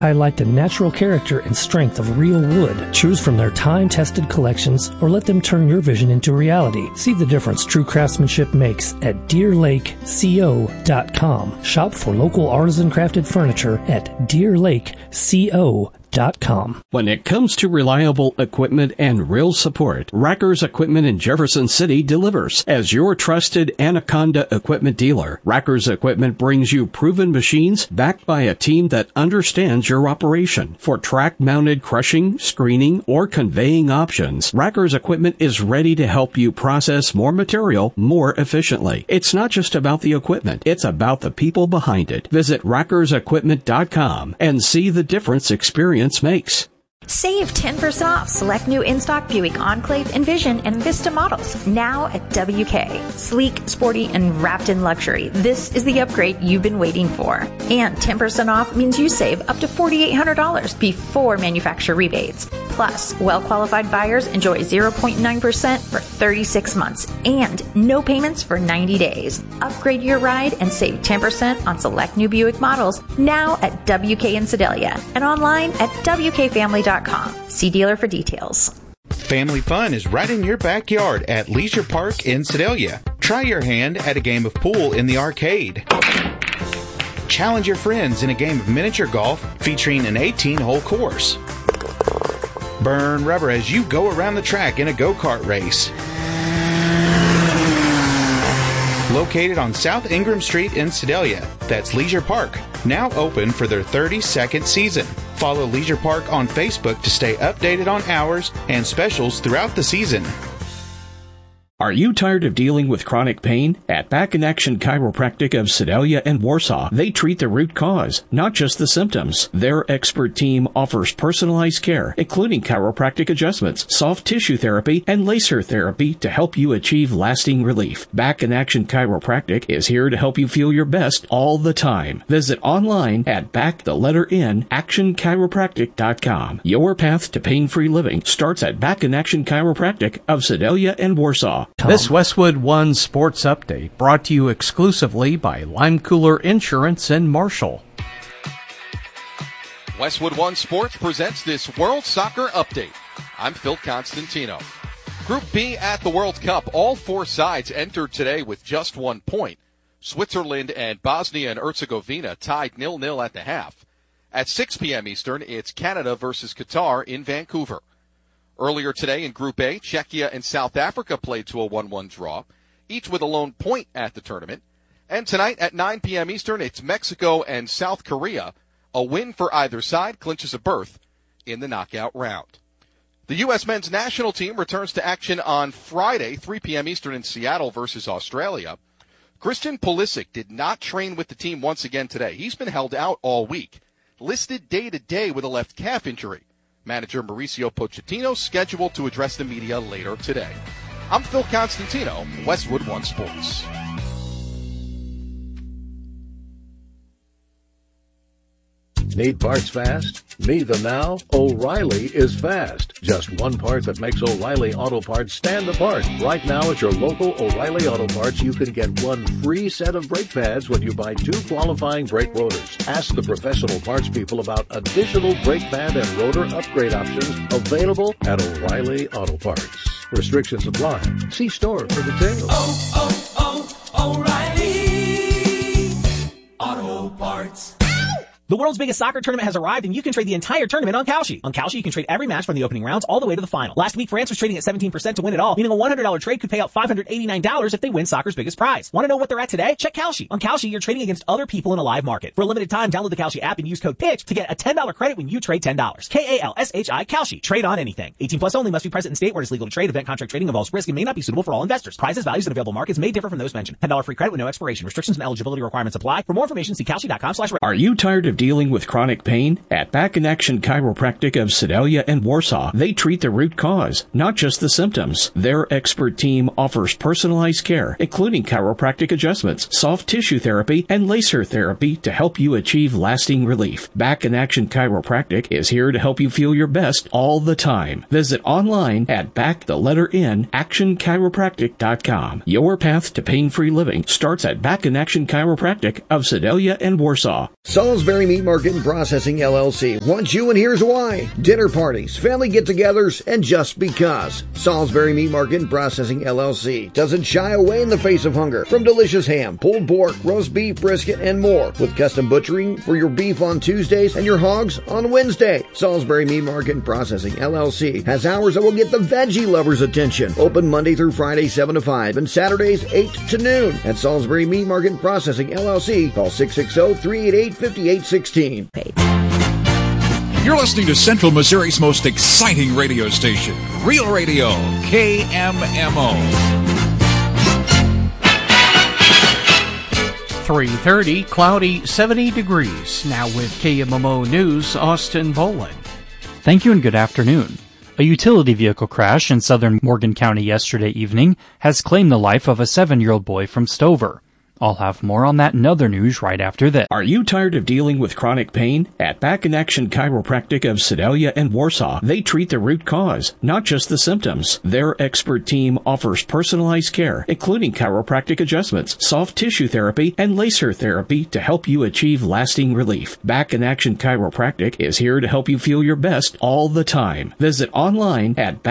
Highlight the natural character and strength of real wood. Choose from their time-tested collections or let them turn your vision into reality. See the difference true craftsmanship makes at DeerLakeCO.com. Shop for local artisan-crafted furniture at DeerLakeCO.com. When it comes to reliable equipment and real support, Rackers Equipment in Jefferson City delivers. As your trusted Anaconda equipment dealer, Rackers Equipment brings you proven machines backed by a team that understands your operation. For track-mounted crushing, screening, or conveying options, Rackers Equipment is ready to help you process more material more efficiently. It's not just about the equipment, it's about the people behind it. Visit rackersequipment.com and see the difference experience makes. Save 10% off select new in-stock Buick Enclave, Envision, and Vista models now at WK. Sleek, sporty, and wrapped in luxury. This is the upgrade you've been waiting for. And 10% off means you save up to $4,800 before manufacturer rebates. Plus, well-qualified buyers enjoy 0.9% for 36 months and no payments for 90 days. Upgrade your ride and save 10% on select new Buick models now at WK in Sedalia and online at WKFamily.com. See dealer for details. Family fun is right in your backyard at Leisure Park in Sedalia. Try your hand at a game of pool in the arcade. Challenge your friends in a game of miniature golf featuring an 18-hole course. Burn rubber as you go around the track in a go-kart race. Located on South Ingram Street in Sedalia, that's Leisure Park, now open for their 32nd season. Follow Leisure Park on Facebook to stay updated on hours and specials throughout the season. Are you tired of dealing with chronic pain? At Back in Action Chiropractic of Sedalia and Warsaw, they treat the root cause, not just the symptoms. Their expert team offers personalized care, including chiropractic adjustments, soft tissue therapy, and laser therapy to help you achieve lasting relief. Back in Action Chiropractic is here to help you feel your best all the time. Visit online at actionchiropractic.com. Your path to pain-free living starts at Back in Action Chiropractic of Sedalia and Warsaw. This Westwood One Sports Update brought to you exclusively by Lime Cooler Insurance in Marshall. Westwood One Sports presents this World Soccer Update. I'm Phil Constantino. Group B at the World Cup. All four sides entered today with just 1 point. Switzerland and Bosnia and Herzegovina tied 0-0 at the half. At 6 p.m. Eastern, it's Canada versus Qatar in Vancouver. Earlier today in Group A, Czechia and South Africa played to a 1-1 draw, each with a lone point at the tournament. And tonight at 9 p.m. Eastern, it's Mexico and South Korea. A win for either side clinches a berth in the knockout round. The U.S. men's national team returns to action on Friday, 3 p.m. Eastern in Seattle versus Australia. Christian Pulisic did not train with the team once again today. He's been held out all week, listed day-to-day with a left calf injury. Manager Mauricio Pochettino scheduled to address the media later today. I'm Phil Constantino, Westwood One Sports. Need parts fast? Need them now? O'Reilly is fast. Just one part that makes O'Reilly Auto Parts stand apart. Right now at your local O'Reilly Auto Parts, you can get one free set of brake pads when you buy 2 qualifying brake rotors. Ask the professional parts people about additional brake pad and rotor upgrade options available at O'Reilly Auto Parts. Restrictions apply. See store for details. O'Reilly Auto Parts. The world's biggest soccer tournament has arrived, and you can trade the entire tournament on Kalshi. On Kalshi, you can trade every match from the opening rounds all the way to the final. Last week, France was trading at 17% to win it all, meaning a $100 trade could pay out $589 if they win soccer's biggest prize. Want to know what they're at today? Check Kalshi. On Kalshi, you're trading against other people in a live market. For a limited time, download the Kalshi app and use code PITCH to get a $10 credit when you trade $10. Kalshi. Kalshi. Trade on anything. 18 plus only. Must be present in state where it is legal to trade. Event contract trading involves risk and may not be suitable for all investors. Prizes, values, and available markets may differ from those mentioned. $10 free credit with no expiration. Restrictions and eligibility requirements apply. For more information, see Kalshi.com/. Are you tired of dealing with chronic pain? At Back in Action Chiropractic of Sedalia and Warsaw, they treat the root cause, not just the symptoms. Their expert team offers personalized care, including chiropractic adjustments, soft tissue therapy, and laser therapy to help you achieve lasting relief. Back in Action Chiropractic is here to help you feel your best all the time. Visit online at actionchiropractic.com. Your path to pain-free living starts at Back in Action Chiropractic of Sedalia and Warsaw. Salisbury Meat Market and Processing LLC wants you, and here's why. Dinner parties, family get-togethers, and just because. Salisbury Meat Market and Processing LLC doesn't shy away in the face of hunger from delicious ham, pulled pork, roast beef, brisket, and more, with custom butchering for your beef on Tuesdays and your hogs on Wednesday. Salisbury Meat Market and Processing LLC has hours that will get the veggie lovers' attention. Open Monday through Friday 7 to 5 and Saturdays 8 to noon. At Salisbury Meat Market and Processing LLC, call 660-388-5816. You're listening to Central Missouri's most exciting radio station, Real Radio, KMMO. 3:30, cloudy, 70 degrees. Now with KMMO News, Austin Boland. Thank you and good afternoon. A utility vehicle crash in southern Morgan County yesterday evening has claimed the life of a 7-year-old boy from Stover. I'll have more on that and other news right after this. Are you tired of dealing with chronic pain? At Back in Action Chiropractic of Sedalia and Warsaw, they treat the root cause, not just the symptoms. Their expert team offers personalized care, including chiropractic adjustments, soft tissue therapy, and laser therapy to help you achieve lasting relief. Back in Action Chiropractic is here to help you feel your best all the time. Visit online at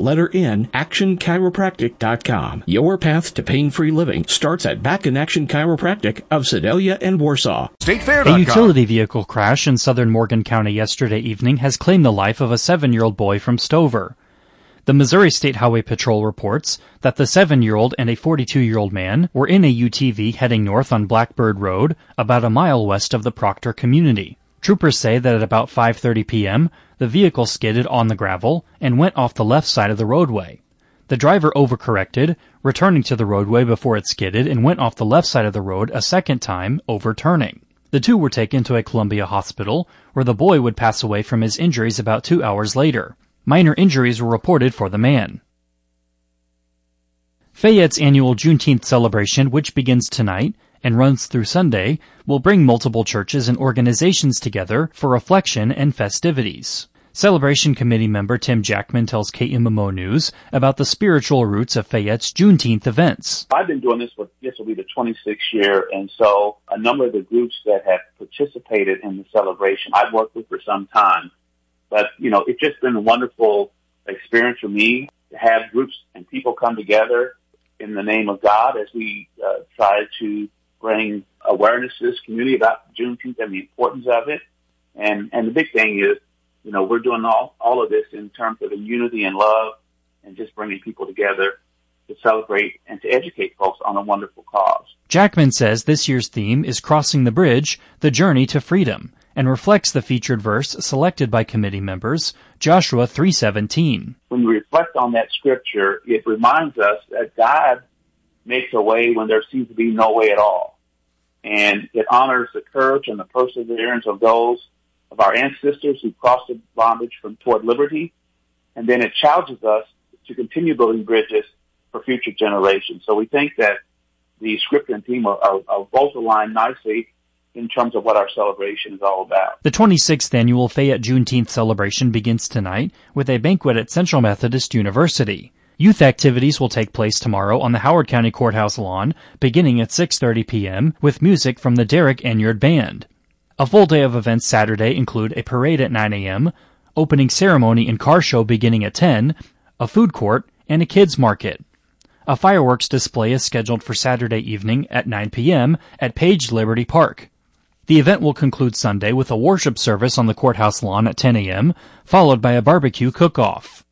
actionchiropractic.com. Your path to pain-free living starts at Back in Action Chiropractic of Sedalia and Warsaw. A utility vehicle crash in southern Morgan County yesterday evening has claimed the life of a 7-year-old boy from Stover. The Missouri State Highway Patrol reports that the 7-year-old and a 42-year-old man were in a UTV heading north on Blackbird Road, about a mile west of the Proctor community. Troopers say that at about 5:30 p.m., the vehicle skidded on the gravel and went off the left side of the roadway. The driver overcorrected, returning to the roadway before it skidded and went off the left side of the road a second time, overturning. The two were taken to a Columbia hospital, where the boy would pass away from his injuries about 2 hours later. Minor injuries were reported for the man. Fayette's annual Juneteenth celebration, which begins tonight and runs through Sunday, will bring multiple churches and organizations together for reflection and festivities. Celebration Committee member Tim Jackman tells KMMO News about the spiritual roots of Fayette's Juneteenth events. I've been doing this this will be the 26th year, and so a number of the groups that have participated in the celebration I've worked with for some time. But, it's just been a wonderful experience for me to have groups and people come together in the name of God as we try to bring awareness to this community about Juneteenth and the importance of it. And the big thing is, we're doing all of this in terms of unity and love and just bringing people together to celebrate and to educate folks on a wonderful cause. Jackman says this year's theme is Crossing the Bridge, the Journey to Freedom, and reflects the featured verse selected by committee members, Joshua 3:17. When we reflect on that scripture, it reminds us that God makes a way when there seems to be no way at all. And it honors the courage and the perseverance of those of our ancestors who crossed the bondage toward liberty, and then it challenges us to continue building bridges for future generations. So we think that the scripture and theme are both aligned nicely in terms of what our celebration is all about. The 26th annual Fayette Juneteenth celebration begins tonight with a banquet at Central Methodist University. Youth activities will take place tomorrow on the Howard County Courthouse lawn, beginning at 6:30 p.m. with music from the Derek Enyard Band. A full day of events Saturday include a parade at 9 a.m., opening ceremony and car show beginning at 10, a food court, and a kids market. A fireworks display is scheduled for Saturday evening at 9 p.m. at Page Liberty Park. The event will conclude Sunday with a worship service on the courthouse lawn at 10 a.m., followed by a barbecue cook-off.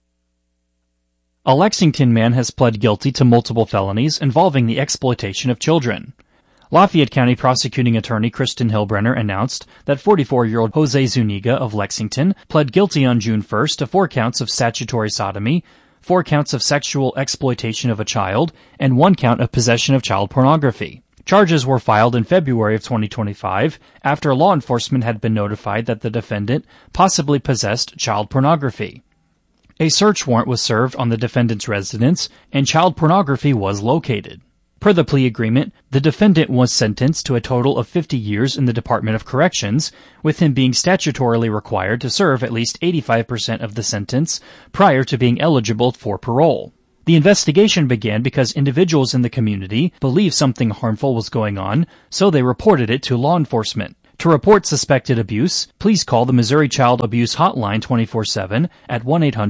A Lexington man has pled guilty to multiple felonies involving the exploitation of children. Lafayette County Prosecuting Attorney Kristen Hillbrenner announced that 44-year-old Jose Zuniga of Lexington pled guilty on June 1st to 4 counts of statutory sodomy, 4 counts of sexual exploitation of a child, and 1 count of possession of child pornography. Charges were filed in February of 2025 after law enforcement had been notified that the defendant possibly possessed child pornography. A search warrant was served on the defendant's residence, and child pornography was located. Per the plea agreement, the defendant was sentenced to a total of 50 years in the Department of Corrections, with him being statutorily required to serve at least 85% of the sentence prior to being eligible for parole. The investigation began because individuals in the community believed something harmful was going on, so they reported it to law enforcement. To report suspected abuse, please call the Missouri Child Abuse Hotline 24/7 at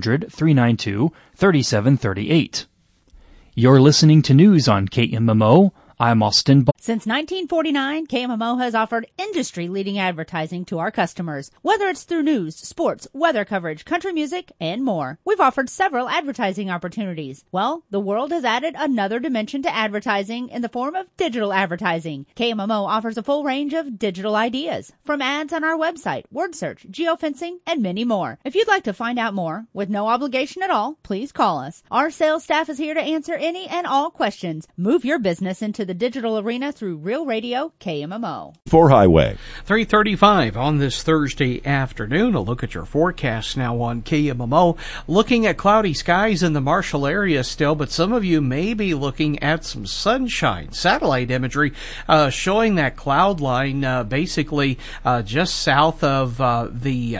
1-800-392-3738. You're listening to news on KMMO. I'm Austin. Since 1949, KMMO has offered industry-leading advertising to our customers, whether it's through news, sports, weather coverage, country music, and more. We've offered several advertising opportunities. Well, the world has added another dimension to advertising in the form of digital advertising. KMMO offers a full range of digital ideas, from ads on our website, word search, geofencing, and many more. If you'd like to find out more, with no obligation at all, please call us. Our sales staff is here to answer any and all questions. Move your business into the digital arena through Real Radio KMMO. 4 Highway. 3:35 on this Thursday afternoon. A look at your forecast now on KMMO. Looking at cloudy skies in the Marshall area still, but some of you may be looking at some sunshine. Satellite imagery showing that cloud line basically just south of the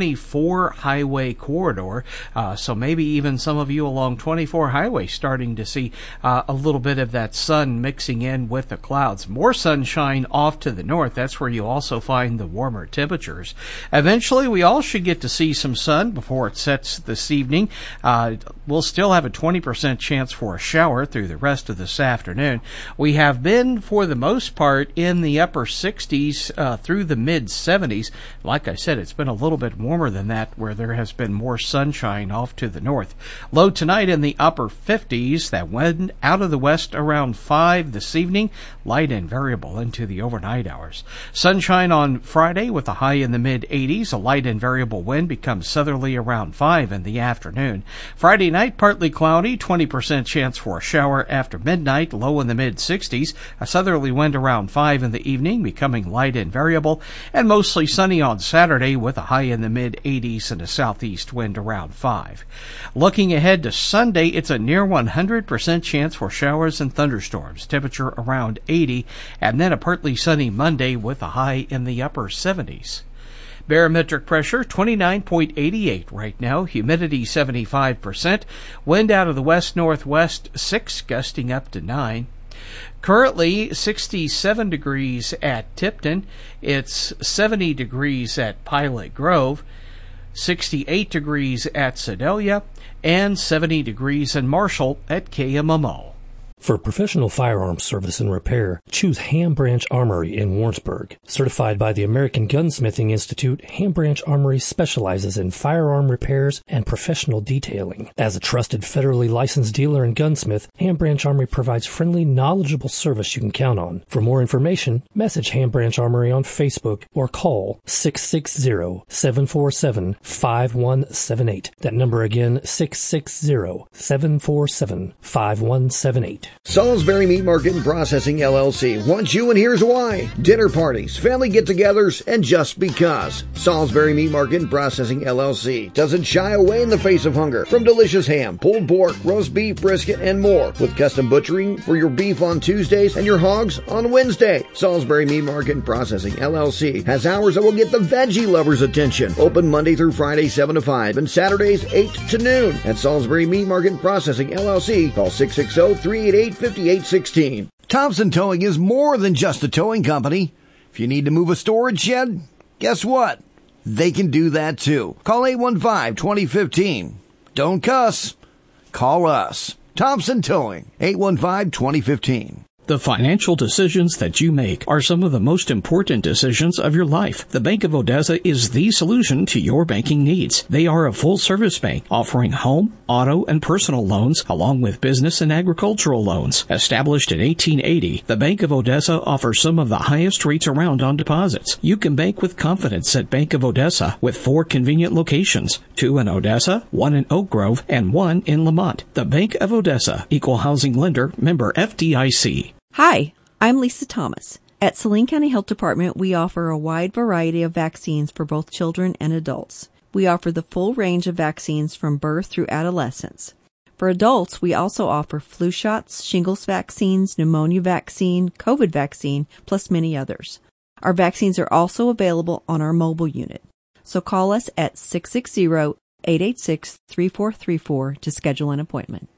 24 highway corridor. So maybe even some of you along 24 highway starting to see a little bit of that sun mixing in with the clouds. More sunshine off to the north. That's where you also find the warmer temperatures. Eventually, we all should get to see some sun before it sets this evening. We'll still have a 20% chance for a shower through the rest of this afternoon. We have been, for the most part, in the upper 60s through the mid-70s. Like I said, it's been a little bit warmer than that, where there has been more sunshine off to the north. Low tonight in the upper 50s. That wind out of the west around 5 this evening. Light and variable into the overnight hours. Sunshine on Friday with a high in the mid-80s. A light and variable wind becomes southerly around 5 in the afternoon. Friday night, partly cloudy, 20% chance for a shower after midnight, low in the mid-60s. A southerly wind around 5 in the evening, becoming light and variable. And mostly sunny on Saturday with a high in the mid-80s and a southeast wind around 5. Looking ahead to Sunday, it's a near 100% chance for showers and thunderstorms. Temperature around 80, and then a partly sunny Monday with a high in the upper 70s. Barometric pressure 29.88 right now, humidity 75%, wind out of the west-northwest 6, gusting up to 9. Currently 67 degrees at Tipton, it's 70 degrees at Pilot Grove, 68 degrees at Sedalia, and 70 degrees in Marshall at KMMO. For professional firearms service and repair, choose Ham Branch Armory in Warrensburg. Certified by the American Gunsmithing Institute, Ham Branch Armory specializes in firearm repairs and professional detailing. As a trusted federally licensed dealer and gunsmith, Ham Branch Armory provides friendly, knowledgeable service you can count on. For more information, message Ham Branch Armory on Facebook or call 660-747-5178. That number again, 660-747-5178. Salisbury Meat Market and Processing LLC wants you, and here's why. Dinner parties, family get-togethers, and just because. Salisbury Meat Market and Processing LLC doesn't shy away in the face of hunger. From delicious ham, pulled pork, roast beef, brisket, and more. With custom butchering for your beef on Tuesdays and your hogs on Wednesday. Salisbury Meat Market and Processing LLC has hours that will get the veggie lovers' attention. Open Monday through Friday 7 to 5 and Saturdays 8 to noon. At Salisbury Meat Market and Processing LLC, call 660-388-5816. Thompson Towing is more than just a towing company. If you need to move a storage shed, guess what? They can do that too. Call 815-2015. Don't cuss. Call us. Thompson Towing, 815-2015. The financial decisions that you make are some of the most important decisions of your life. The Bank of Odessa is the solution to your banking needs. They are a full-service bank offering home, auto, and personal loans along with business and agricultural loans. Established in 1880, the Bank of Odessa offers some of the highest rates around on deposits. You can bank with confidence at Bank of Odessa with 4 convenient locations, 2 in Odessa, 1 in Oak Grove, and 1 in Lamont. The Bank of Odessa, Equal Housing Lender, member FDIC. Hi, I'm Lisa Thomas. At Saline County Health Department, we offer a wide variety of vaccines for both children and adults. We offer the full range of vaccines from birth through adolescence. For adults, we also offer flu shots, shingles vaccines, pneumonia vaccine, COVID vaccine, plus many others. Our vaccines are also available on our mobile unit. So call us at 660-886-3434 to schedule an appointment.